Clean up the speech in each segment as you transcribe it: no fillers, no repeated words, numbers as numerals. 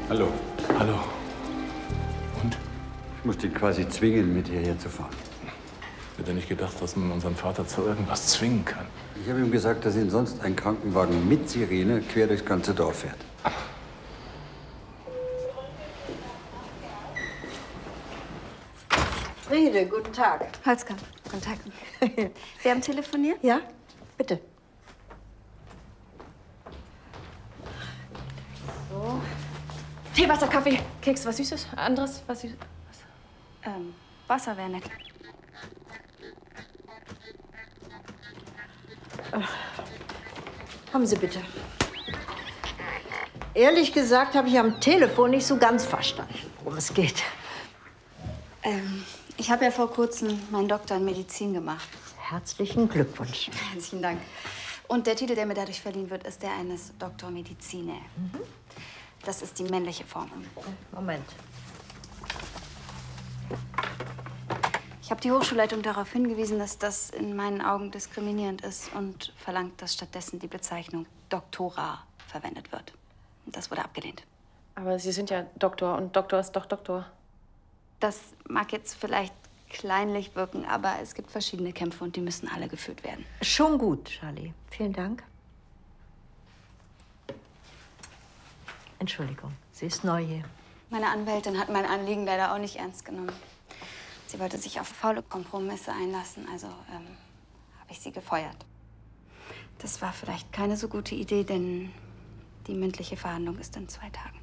Hallo. Hallo. Und? Ich muss dich quasi zwingen, mit hierher zu fahren. Ich hätte nicht gedacht, dass man unseren Vater zu irgendwas zwingen kann. Ich habe ihm gesagt, dass ihn sonst ein Krankenwagen mit Sirene quer durchs ganze Dorf fährt. Friede, guten Tag. Holzkamp, guten Tag. Wir haben telefoniert? Ja, bitte. So. Tee, Wasser, Kaffee, Keks, was Süßes? Anderes, was Süßes? Wasser wäre nett. Haben Sie bitte. Ehrlich gesagt habe ich am Telefon nicht so ganz verstanden, worum es geht. Ich habe ja vor kurzem meinen Doktor in Medizin gemacht. Herzlichen Glückwunsch. Herzlichen Dank. Und der Titel, der mir dadurch verliehen wird, ist der eines Doctor Medicinae. Das ist die männliche Form. Moment. Ich habe die Hochschulleitung darauf hingewiesen, dass das in meinen Augen diskriminierend ist und verlangt, dass stattdessen die Bezeichnung Doktora verwendet wird. Und das wurde abgelehnt. Aber Sie sind ja Doktor und Doktor ist doch Doktor. Das mag jetzt vielleicht kleinlich wirken, aber es gibt verschiedene Kämpfe und die müssen alle geführt werden. Schon gut, Charlie. Vielen Dank. Entschuldigung, sie ist neu hier. Meine Anwältin hat mein Anliegen leider auch nicht ernst genommen. Sie wollte sich auf faule Kompromisse einlassen, also habe ich sie gefeuert. Das war vielleicht keine so gute Idee, denn die mündliche Verhandlung ist in 2 Tagen.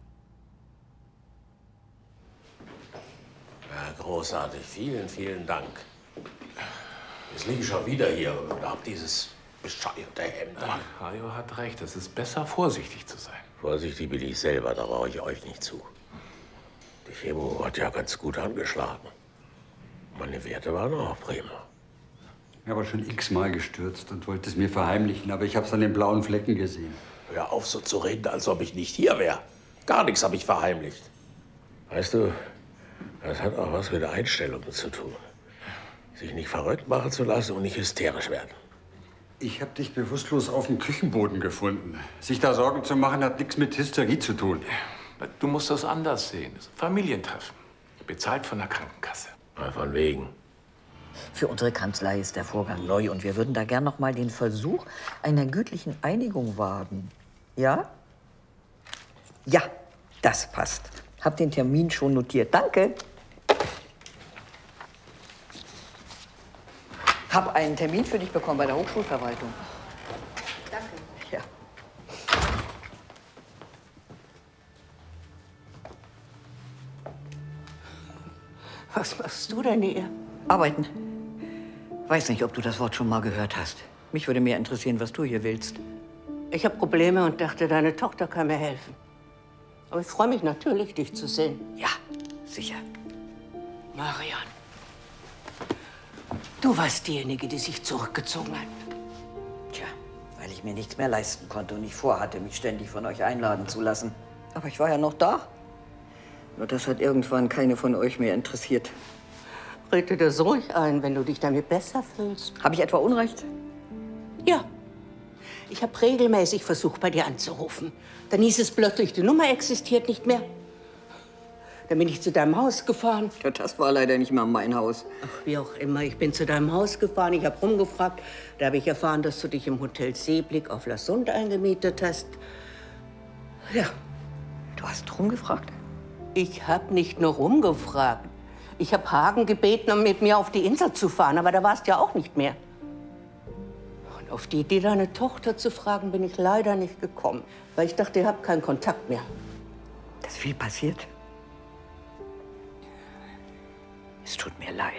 Ja, großartig. Vielen, vielen Dank. Jetzt liege ich schon wieder hier und hab dieses bescheuerte Hemd an. Hajo hat recht. Es ist besser, vorsichtig zu sein. Vorsichtig bin ich selber, da brauche ich euch nicht zu. Die Chemo hat ja ganz gut angeschlagen. Meine Werte waren auch prima. Ich habe schon x-mal gestürzt und wollte es mir verheimlichen, aber ich habe es an den blauen Flecken gesehen. Hör auf, so zu reden, als ob ich nicht hier wäre. Gar nichts habe ich verheimlicht. Weißt du, das hat auch was mit der Einstellung zu tun. Sich nicht verrückt machen zu lassen und nicht hysterisch werden. Ich habe dich bewusstlos auf dem Küchenboden gefunden. Sich da Sorgen zu machen, hat nichts mit Hysterie zu tun. Du musst das anders sehen. Das ist ein Familientreffen. Bezahlt von der Krankenkasse. Na, von wegen. Für unsere Kanzlei ist der Vorgang neu und wir würden da gern noch mal den Versuch einer gütlichen Einigung wagen. Ja? Ja, das passt. Hab den Termin schon notiert. Danke. Hab einen Termin für dich bekommen bei der Hochschulverwaltung. Danke. Ja. Was machst du denn hier? Arbeiten. Weiß nicht, ob du das Wort schon mal gehört hast. Mich würde mehr interessieren, was du hier willst. Ich habe Probleme und dachte, deine Tochter kann mir helfen. Aber ich freue mich natürlich, dich zu sehen. Ja, sicher. Marian, du warst diejenige, die sich zurückgezogen hat. Tja, weil ich mir nichts mehr leisten konnte und nicht vorhatte, mich ständig von euch einladen zu lassen. Aber ich war ja noch da. Nur das hat irgendwann keine von euch mehr interessiert. Rede das ruhig ein, wenn du dich damit besser fühlst. Habe ich etwa Unrecht? Ja. Ich habe regelmäßig versucht, bei dir anzurufen. Dann hieß es plötzlich, die Nummer existiert nicht mehr. Dann bin ich zu deinem Haus gefahren. Ja, das war leider nicht mal mein Haus. Ach, wie auch immer, ich bin zu deinem Haus gefahren. Ich habe rumgefragt. Da habe ich erfahren, dass du dich im Hotel Seeblick auf La Sunde eingemietet hast. Ja. Du hast rumgefragt? Ich habe nicht nur rumgefragt. Ich habe Hagen gebeten, um mit mir auf die Insel zu fahren. Aber da warst du ja auch nicht mehr. Und auf die Idee, deine Tochter zu fragen, bin ich leider nicht gekommen. Weil ich dachte, ihr habt keinen Kontakt mehr. Da ist viel passiert. Es tut mir leid.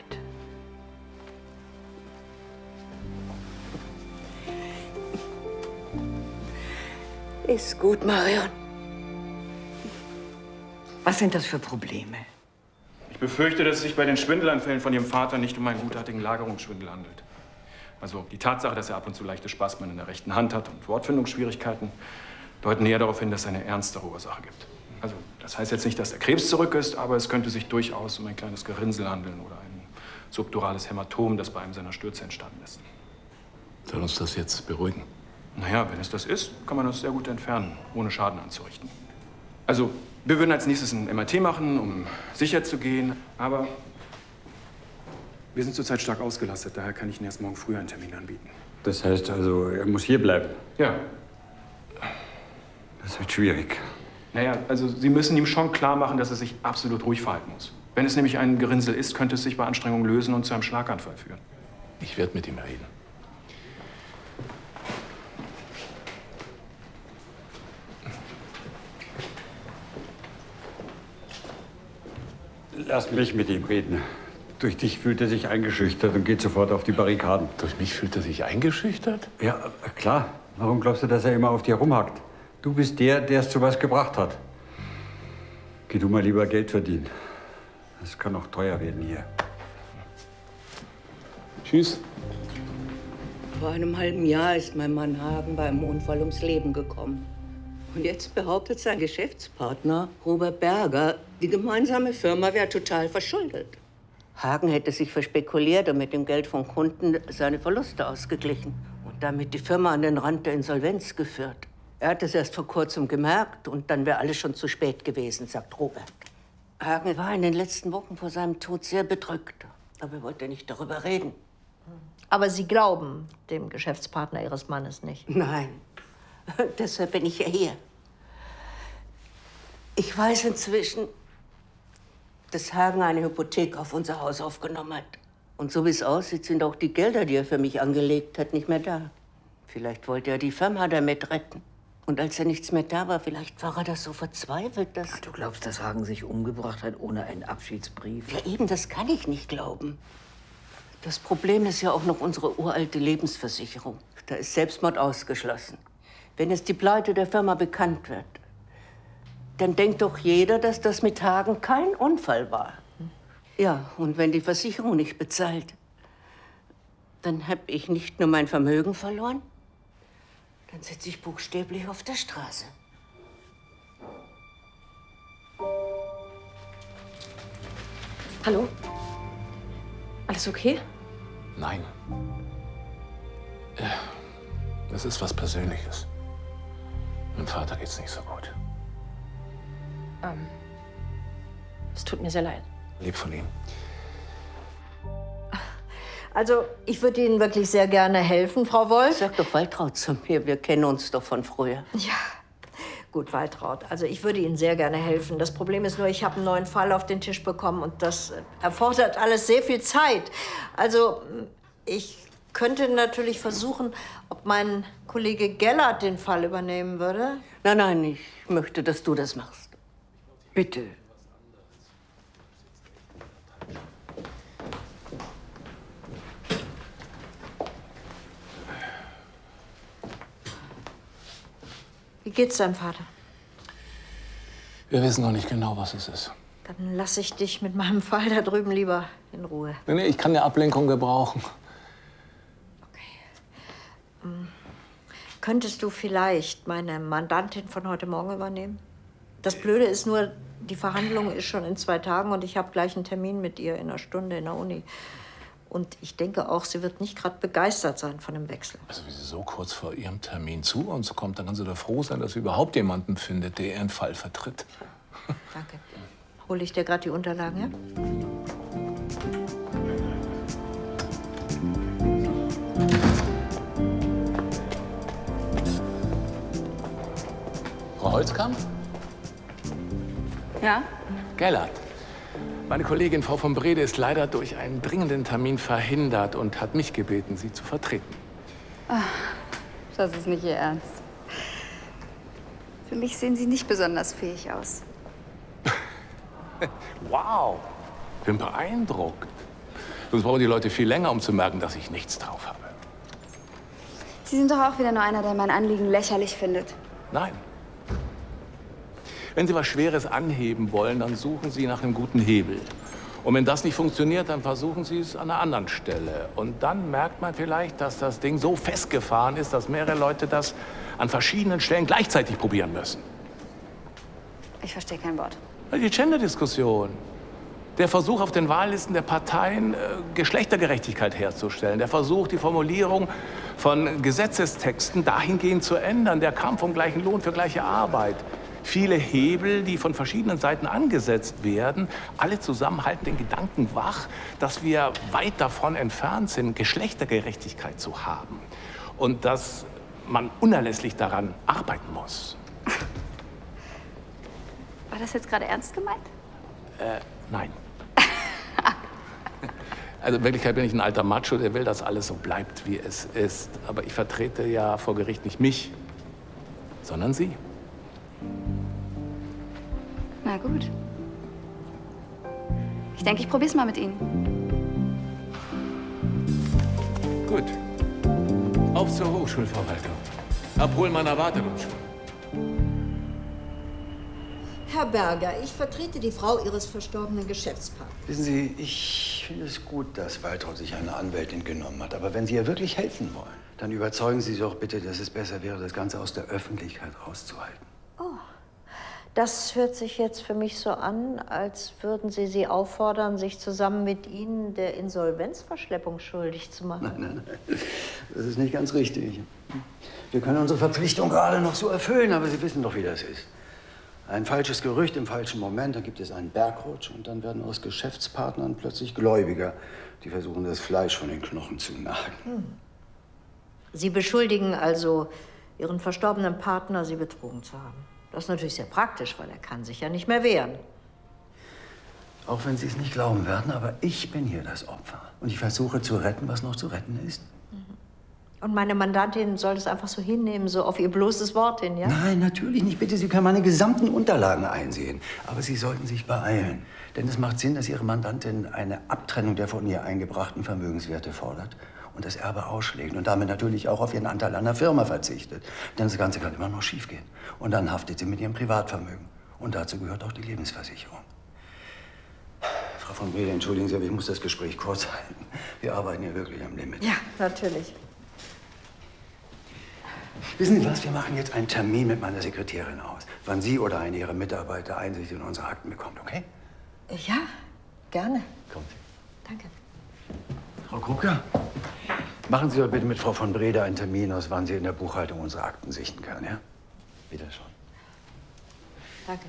Ist gut, Marion. Was sind das für Probleme? Ich befürchte, dass es sich bei den Schwindelanfällen von Ihrem Vater nicht um einen gutartigen Lagerungsschwindel handelt. Also die Tatsache, dass er ab und zu leichte Spasmen in der rechten Hand hat und Wortfindungsschwierigkeiten, deuten eher darauf hin, dass es eine ernstere Ursache gibt. Also das heißt jetzt nicht, dass der Krebs zurück ist, aber es könnte sich durchaus um ein kleines Gerinnsel handeln oder ein subdurales Hämatom, das bei einem seiner Stürze entstanden ist. Soll uns das jetzt beruhigen? Naja, wenn es das ist, kann man das sehr gut entfernen, ohne Schaden anzurichten. Also, Wir würden als nächstes ein MRT machen, um sicher zu gehen. Aber wir sind zurzeit stark ausgelastet. Daher kann ich Ihnen erst morgen früh einen Termin anbieten. Das heißt also, er muss hier bleiben. Ja. Das wird schwierig. Naja, also Sie müssen ihm schon klar machen, dass er sich absolut ruhig verhalten muss. Wenn es nämlich ein Gerinnsel ist, könnte es sich bei Anstrengung lösen und zu einem Schlaganfall führen. Ich werde mit ihm reden. Lass mich mit ihm reden. Durch dich fühlt er sich eingeschüchtert und geht sofort auf die Barrikaden. Durch mich fühlt er sich eingeschüchtert? Ja, klar. Warum glaubst du, dass er immer auf dir rumhackt? Du bist der, der es zu was gebracht hat. Geh du mal lieber Geld verdienen. Das kann auch teuer werden hier. Tschüss. Vor einem halben Jahr ist mein Mann Hagen bei einem Unfall ums Leben gekommen. Und jetzt behauptet sein Geschäftspartner, Robert Berger, die gemeinsame Firma wäre total verschuldet. Hagen hätte sich verspekuliert und mit dem Geld von Kunden seine Verluste ausgeglichen und damit die Firma an den Rand der Insolvenz geführt. Er hat es erst vor kurzem gemerkt und dann wäre alles schon zu spät gewesen, sagt Robert. Hagen war in den letzten Wochen vor seinem Tod sehr bedrückt, aber er wollte nicht darüber reden. Aber Sie glauben dem Geschäftspartner Ihres Mannes nicht? Nein, deshalb bin ich ja hier. Ich weiß inzwischen, dass Hagen eine Hypothek auf unser Haus aufgenommen hat. Und so wie es aussieht, sind auch die Gelder, die er für mich angelegt hat, nicht mehr da. Vielleicht wollte er die Firma damit retten. Und als er nichts mehr da war, vielleicht war er das so verzweifelt, dass... Ach, du glaubst, dass Hagen sich umgebracht hat ohne einen Abschiedsbrief? Ja, eben, das kann ich nicht glauben. Das Problem ist ja auch noch unsere uralte Lebensversicherung. Da ist Selbstmord ausgeschlossen. Wenn es die Pleite der Firma bekannt wird, dann denkt doch jeder, dass das mit Hagen kein Unfall war. Ja, und wenn die Versicherung nicht bezahlt, dann habe ich nicht nur mein Vermögen verloren, dann sitze ich buchstäblich auf der Straße. Hallo? Alles okay? Nein. Das ist was Persönliches. Meinem Vater geht's nicht so gut. Es tut mir sehr leid. Lieb von ihm. Also, ich würde Ihnen wirklich sehr gerne helfen, Frau Wolf. Sag doch Waltraud zu mir, wir kennen uns doch von früher. Ja, gut, Waltraud. Also, ich würde Ihnen sehr gerne helfen. Das Problem ist nur, ich habe einen neuen Fall auf den Tisch bekommen und das erfordert alles sehr viel Zeit. Also, ich könnte natürlich versuchen, ob mein Kollege Gellert den Fall übernehmen würde. Nein, nein, ich möchte, dass du das machst. Bitte. Wie geht's deinem Vater? Wir wissen noch nicht genau, was es ist. Dann lasse ich dich mit meinem Fall da drüben lieber in Ruhe. Nee, ich kann eine Ablenkung gebrauchen. Könntest du vielleicht meine Mandantin von heute Morgen übernehmen? Das Blöde ist nur, die Verhandlung ist schon in 2 Tagen und ich habe gleich einen Termin mit ihr in einer Stunde in der Uni. Und ich denke auch, sie wird nicht gerade begeistert sein von dem Wechsel. Also, wie sie so kurz vor ihrem Termin zu uns kommt, dann kann sie doch froh sein, dass sie überhaupt jemanden findet, der ihren Fall vertritt. Danke. Hole ich dir gerade die Unterlagen, ja? Frau Holzkamp? Ja? Gellert. Meine Kollegin Frau von Brede ist leider durch einen dringenden Termin verhindert und hat mich gebeten, sie zu vertreten. Ach, das ist nicht Ihr Ernst. Für mich sehen Sie nicht besonders fähig aus. Wow, bin beeindruckt. Sonst brauchen die Leute viel länger, um zu merken, dass ich nichts drauf habe. Sie sind doch auch wieder nur einer, der mein Anliegen lächerlich findet. Nein. Wenn Sie was Schweres anheben wollen, dann suchen Sie nach einem guten Hebel. Und wenn das nicht funktioniert, dann versuchen Sie es an einer anderen Stelle. Und dann merkt man vielleicht, dass das Ding so festgefahren ist, dass mehrere Leute das an verschiedenen Stellen gleichzeitig probieren müssen. Ich verstehe kein Wort. Die Gender-Diskussion. Der Versuch auf den Wahllisten der Parteien, Geschlechtergerechtigkeit herzustellen. Der Versuch, die Formulierung von Gesetzestexten dahingehend zu ändern. Der Kampf um gleichen Lohn für gleiche Arbeit. viele Hebel, die von verschiedenen Seiten angesetzt werden. Alle zusammen halten den Gedanken wach, dass wir weit davon entfernt sind, Geschlechtergerechtigkeit zu haben. Und dass man unerlässlich daran arbeiten muss. War das jetzt gerade ernst gemeint? Nein. Also in Wirklichkeit bin ich ein alter Macho, der will, dass alles so bleibt, wie es ist. Aber ich vertrete ja vor Gericht nicht mich, sondern Sie. Na gut. Ich denke, ich probier's mal mit Ihnen. Gut. Auf zur Hochschulverwaltung. Abholen meiner wartet uns schon. Herr Berger, ich vertrete die Frau Ihres verstorbenen Geschäftspartners. Wissen Sie, ich finde es gut, dass Waltraud sich eine Anwältin genommen hat. Aber wenn Sie ihr wirklich helfen wollen, dann überzeugen Sie sie doch bitte, dass es besser wäre, das Ganze aus der Öffentlichkeit rauszuhalten. Oh, das hört sich jetzt für mich so an, als würden Sie sie auffordern, sich zusammen mit Ihnen der Insolvenzverschleppung schuldig zu machen. Nein, das ist nicht ganz richtig. Wir können unsere Verpflichtung gerade noch so erfüllen, aber Sie wissen doch, wie das ist. Ein falsches Gerücht im falschen Moment, dann gibt es einen Bergrutsch und dann werden aus Geschäftspartnern plötzlich Gläubiger, die versuchen, das Fleisch von den Knochen zu nagen. Sie beschuldigen also Ihren verstorbenen Partner, Sie betrogen zu haben. Das ist natürlich sehr praktisch, weil er kann sich ja nicht mehr wehren. Auch wenn Sie es nicht glauben werden, aber ich bin hier das Opfer. Und ich versuche zu retten, was noch zu retten ist. Und meine Mandantin soll das einfach so hinnehmen, so auf ihr bloßes Wort hin, ja? Nein, natürlich nicht. Bitte, Sie können meine gesamten Unterlagen einsehen. Aber Sie sollten sich beeilen. Denn es macht Sinn, dass Ihre Mandantin eine Abtrennung der von ihr eingebrachten Vermögenswerte fordert und das Erbe ausschlägt und damit natürlich auch auf ihren Anteil an der Firma verzichtet. Denn das Ganze kann immer noch schiefgehen. Und dann haftet sie mit ihrem Privatvermögen. Und dazu gehört auch die Lebensversicherung. Frau von Brede, entschuldigen Sie, aber ich muss das Gespräch kurz halten. Wir arbeiten hier wirklich am Limit. Ja, natürlich. Wissen Sie was? Wir machen jetzt einen Termin mit meiner Sekretärin aus, wann Sie oder eine Ihrer Mitarbeiter Einsicht in unsere Akten bekommt, okay? Ja, gerne. Kommt Sie. Danke. Frau Krucker, machen Sie doch bitte mit Frau von Brede einen Termin aus, wann Sie in der Buchhaltung unsere Akten sichten kann, ja? Bitte schon. Danke.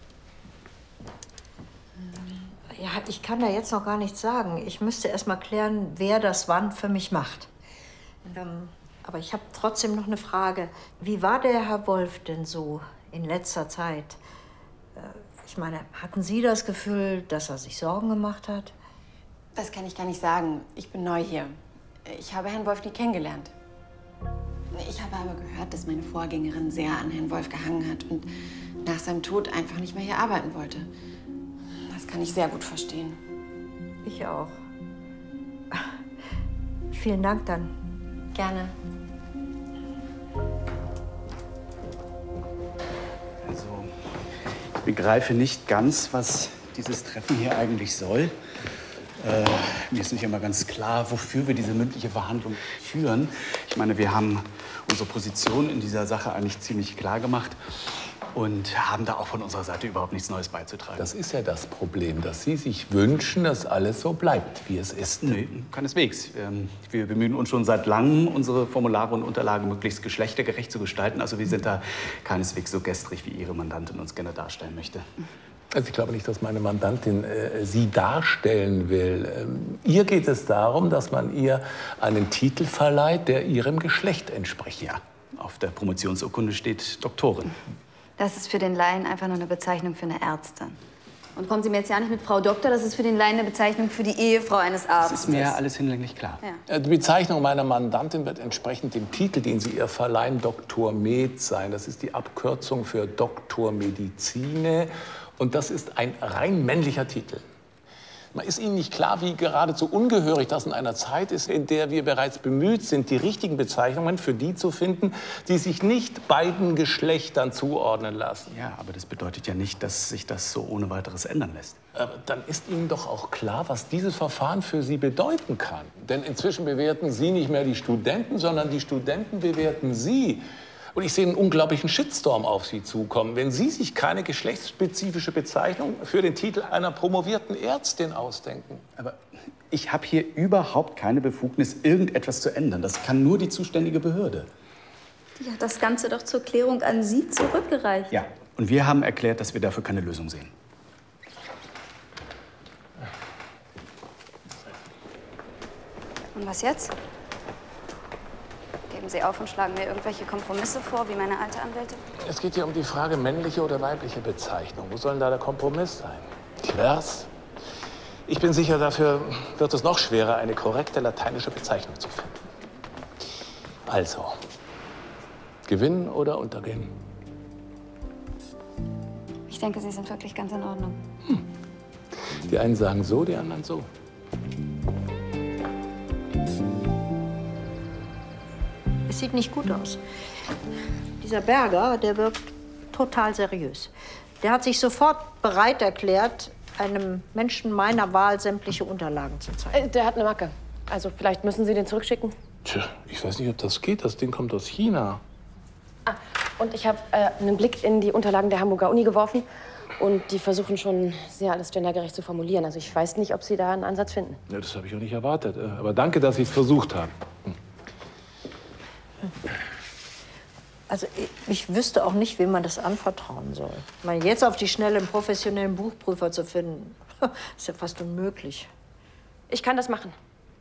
Ja, ich kann da jetzt noch gar nichts sagen. Ich müsste erst mal klären, wer das wann für mich macht. Aber ich habe trotzdem noch eine Frage. Wie war der Herr Wolf denn so in letzter Zeit? Ich meine, hatten Sie das Gefühl, dass er sich Sorgen gemacht hat? Das kann ich gar nicht sagen. Ich bin neu hier. Ich habe Herrn Wolf nie kennengelernt. Ich habe aber gehört, dass meine Vorgängerin sehr an Herrn Wolf gehangen hat und nach seinem Tod einfach nicht mehr hier arbeiten wollte. Das kann ich sehr gut verstehen. Ich auch. Vielen Dank dann. Gerne. Also, ich begreife nicht ganz, was dieses Treffen hier eigentlich soll. Mir ist nicht immer ganz klar, wofür wir diese mündliche Verhandlung führen. Ich meine, wir haben unsere Position in dieser Sache eigentlich ziemlich klar gemacht und haben da auch von unserer Seite überhaupt nichts Neues beizutragen. Das ist ja das Problem, dass Sie sich wünschen, dass alles so bleibt, wie es ist. Nee, keineswegs. Wir bemühen uns schon seit langem, unsere Formulare und Unterlagen möglichst geschlechtergerecht zu gestalten. Also wir sind da keineswegs so gestrig, wie Ihre Mandantin uns gerne darstellen möchte. Also ich glaube nicht, dass meine Mandantin Sie darstellen will. Ihr geht es darum, dass man ihr einen Titel verleiht, der ihrem Geschlecht entspricht. Ja, auf der Promotionsurkunde steht Doktorin. Das ist für den Laien einfach nur eine Bezeichnung für eine Ärztin. Und kommen Sie mir jetzt ja nicht mit Frau Doktor, das ist für den Laien eine Bezeichnung für die Ehefrau eines Arztes. Das ist mir alles hinlänglich klar. Ja. Die Bezeichnung meiner Mandantin wird entsprechend dem Titel, den Sie ihr verleihen, Doktor Med sein. Das ist die Abkürzung für Doktor Medicine. Und das ist ein rein männlicher Titel. Ist Ihnen nicht klar, wie geradezu ungehörig das in einer Zeit ist, in der wir bereits bemüht sind, die richtigen Bezeichnungen für die zu finden, die sich nicht beiden Geschlechtern zuordnen lassen? Ja, aber das bedeutet ja nicht, dass sich das so ohne weiteres ändern lässt. Aber dann ist Ihnen doch auch klar, was dieses Verfahren für Sie bedeuten kann. Denn inzwischen bewerten Sie nicht mehr die Studenten, sondern die Studenten bewerten Sie. Und ich sehe einen unglaublichen Shitstorm auf Sie zukommen, wenn Sie sich keine geschlechtsspezifische Bezeichnung für den Titel einer promovierten Ärztin ausdenken. Aber ich habe hier überhaupt keine Befugnis, irgendetwas zu ändern. Das kann nur die zuständige Behörde. Die hat das Ganze doch zur Klärung an Sie zurückgereicht. Ja, Und wir haben erklärt, dass wir dafür keine Lösung sehen. Und was jetzt? Geben Sie auf und schlagen mir irgendwelche Kompromisse vor, wie meine alte Anwältin? Es geht hier um die Frage männliche oder weibliche Bezeichnung. Wo soll denn da der Kompromiss sein? Divers? Ich bin sicher, dafür wird es noch schwerer, eine korrekte lateinische Bezeichnung zu finden. Also, gewinnen oder untergehen? Ich denke, Sie sind wirklich ganz in Ordnung. Die einen sagen so, die anderen so. Es sieht nicht gut aus. Dieser Berger, der wirkt total seriös. Der hat sich sofort bereit erklärt, einem Menschen meiner Wahl sämtliche Unterlagen zu zeigen. Der hat eine Macke. Also vielleicht müssen Sie den zurückschicken. Tja, ich weiß nicht, ob das geht. Das Ding kommt aus China. Und ich habe einen Blick in die Unterlagen der Hamburger Uni geworfen. Und die versuchen schon sehr alles gendergerecht zu formulieren. Also ich weiß nicht, ob Sie da einen Ansatz finden. Ja, das habe ich auch nicht erwartet. Aber danke, dass Sie es versucht haben. Also ich wüsste auch nicht, wem man das anvertrauen soll. Ich meine, jetzt auf die Schnelle einen professionellen Buchprüfer zu finden, ist ja fast unmöglich. Ich kann das machen.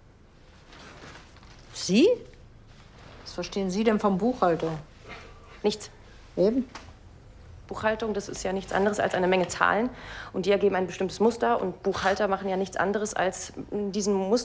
Sie? Was verstehen Sie denn vom Buchhaltung? Nichts. Eben. Buchhaltung, das ist ja nichts anderes als eine Menge Zahlen. Und die ergeben ein bestimmtes Muster. Und Buchhalter machen ja nichts anderes, als diesen Muster